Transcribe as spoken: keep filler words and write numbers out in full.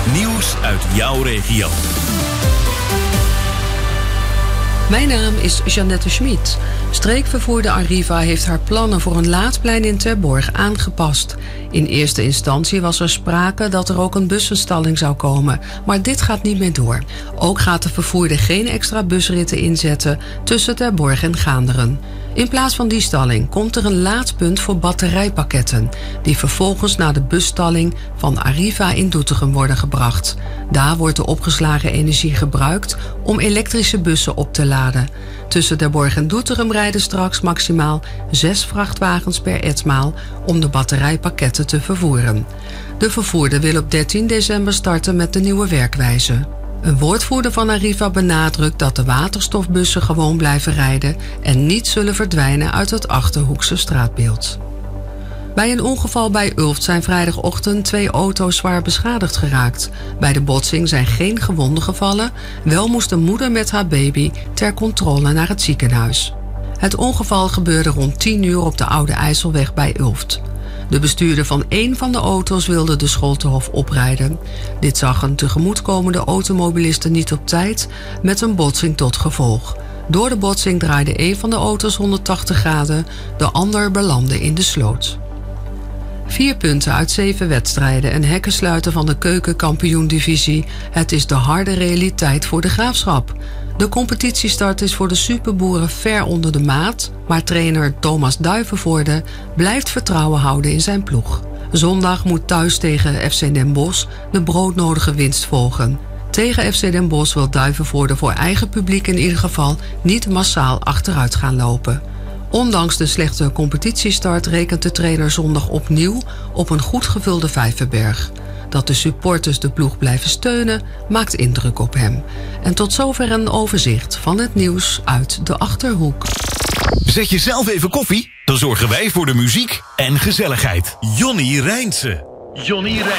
Nieuws uit jouw regio. Mijn naam is Jeannette Schmid. Streekvervoerder Arriva heeft haar plannen voor een laadplein in Terborg aangepast. In eerste instantie was er sprake dat er ook een bussenstalling zou komen, maar dit gaat niet meer door. Ook gaat de vervoerder geen extra busritten inzetten tussen Terborg en Gaanderen. In plaats van die stalling komt er een laadpunt voor batterijpakketten, die vervolgens naar de busstalling van Arriva in Doetinchem worden gebracht. Daar wordt de opgeslagen energie gebruikt om elektrische bussen op te laden. Tussen Terborg en Doetinchem rijden straks maximaal zes vrachtwagens per etmaal om de batterijpakketten te vervoeren. De vervoerder wil op dertien december starten met de nieuwe werkwijze. Een woordvoerder van Arriva benadrukt dat de waterstofbussen gewoon blijven rijden en niet zullen verdwijnen uit het Achterhoekse straatbeeld. Bij een ongeval bij Ulft zijn vrijdagochtend twee auto's zwaar beschadigd geraakt. Bij de botsing zijn geen gewonden gevallen, wel moest de moeder met haar baby ter controle naar het ziekenhuis. Het ongeval gebeurde rond tien uur op de Oude IJsselweg bij Ulft. De bestuurder van één van de auto's wilde de Scholtenhof oprijden. Dit zag een tegemoetkomende automobiliste niet op tijd, met een botsing tot gevolg. Door de botsing draaide één van de auto's honderdtachtig graden, de ander belandde in de sloot. Vier punten uit zeven wedstrijden, een hekkensluiter van de keukenkampioen-divisie. Het is de harde realiteit voor de Graafschap. De competitiestart is voor de superboeren ver onder de maat, maar trainer Thomas Duivenvoorde blijft vertrouwen houden in zijn ploeg. Zondag moet thuis tegen F C Den Bosch de broodnodige winst volgen. Tegen F C Den Bosch wil Duivenvoorde voor eigen publiek in ieder geval niet massaal achteruit gaan lopen. Ondanks de slechte competitiestart rekent de trainer zondag opnieuw op een goed gevulde Vijverberg. Dat de supporters de ploeg blijven steunen, maakt indruk op hem. En tot zover een overzicht van het nieuws uit de Achterhoek. Zet je zelf even koffie, dan zorgen wij voor de muziek en gezelligheid. Johnny Rijnsen. Johnny Rijnsen.